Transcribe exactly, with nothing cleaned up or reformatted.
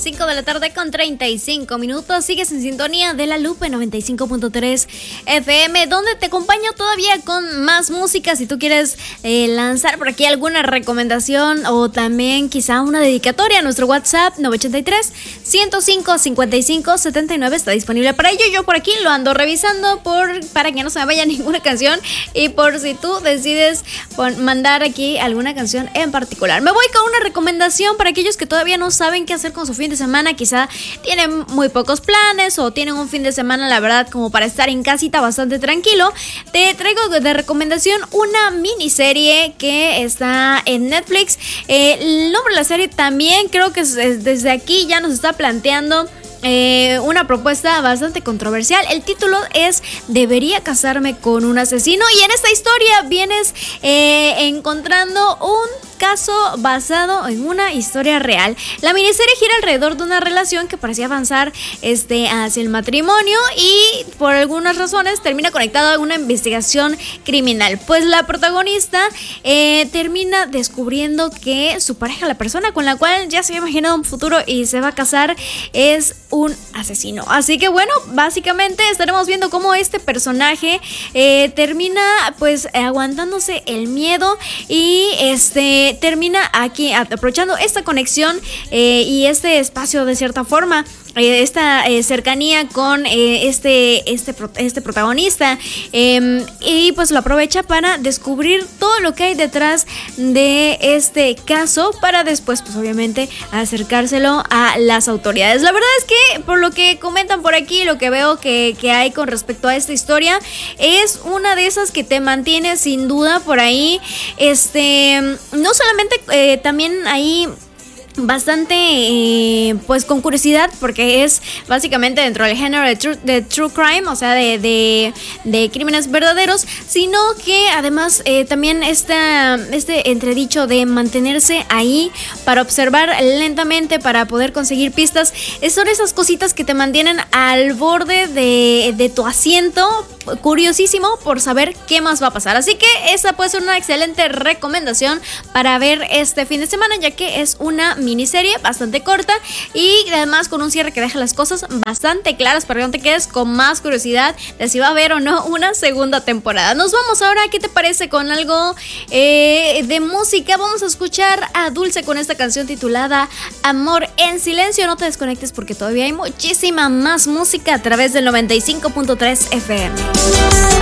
cinco de la tarde con treinta y cinco minutos. Sigues en sintonía de La Lupe noventa y cinco punto tres F M, donde te acompaño todavía con más música. Si tú quieres eh, lanzar por aquí alguna recomendación o también quizá una dedicatoria, nuestro WhatsApp nueve ocho tres, ciento cinco, cincuenta y cinco, setenta y nueve está disponible para ello. Yo por aquí lo ando revisando por, para que no se me vaya ninguna canción y por si tú decides pon, mandar aquí alguna canción en particular. Me voy con una recomendación para aquellos que todavía no saben qué hacer con su fin de semana. Quizá tienen muy pocos planes o tienen un fin de semana, la verdad, como para estar en casita bastante tranquilo. Te traigo de recomendación una miniserie que está en Netflix. Eh, el nombre de la serie también creo que es, es, desde aquí ya nos está planteando Eh, una propuesta bastante controversial. El título es ¿Debería casarme con un asesino? Y en esta historia vienes eh, encontrando un caso basado en una historia real. La miniserie gira alrededor de una relación que parecía avanzar este, hacia el matrimonio y por algunas razones termina conectada a una investigación criminal. Pues la protagonista eh, termina descubriendo que su pareja, la persona con la cual ya se había imaginado un futuro y se va a casar, es un asesino. Así que bueno, básicamente estaremos viendo cómo este personaje eh, termina pues aguantándose el miedo y este termina aquí aprovechando esta conexión eh, y este espacio de cierta forma, eh, esta eh, cercanía con eh, este, este, este protagonista eh, y pues lo aprovecha para descubrir todo lo que hay detrás de este caso para después pues obviamente acercárselo a las autoridades. La verdad es que por lo que comentan por aquí, lo que veo que, que hay con respecto a esta historia es una de esas que te mantiene sin duda por ahí, este no solamente eh, también ahí bastante eh, pues con curiosidad porque es básicamente dentro del género de true, de true crime, o sea de, de, de crímenes verdaderos, sino que además eh, también esta, este entredicho de mantenerse ahí para observar lentamente, para poder conseguir pistas, son esas cositas que te mantienen al borde de, de tu asiento, curiosísimo por saber qué más va a pasar. Así que esa puede ser una excelente recomendación para ver este fin de semana, ya que es una miniserie bastante corta y además con un cierre que deja las cosas bastante claras para que no te quedes con más curiosidad de si va a haber o no una segunda temporada. Nos vamos ahora, ¿qué te parece con algo eh, de música? Vamos a escuchar a Dulce con esta canción titulada Amor en Silencio. No te desconectes porque todavía hay muchísima más música a través del noventa y cinco punto tres F M.